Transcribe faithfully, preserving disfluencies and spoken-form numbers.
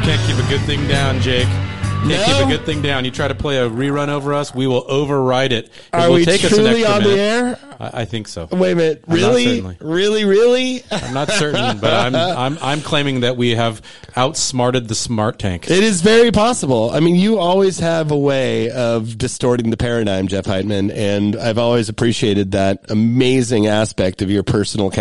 Can't keep a good thing down, Jake. Can't No? keep a good thing down. You try to play a rerun over us, we will override it. It Are will we take us an truly extra on the minute. air? I, I think so. Wait a minute. I'm not Really? certainly. Really, really? I'm not certain, but I'm I'm I'm claiming that we have outsmarted the smart tank. It is very possible. I mean, you always have a way of distorting the paradigm, Jeff Heitman, and I've always appreciated that amazing aspect of your personal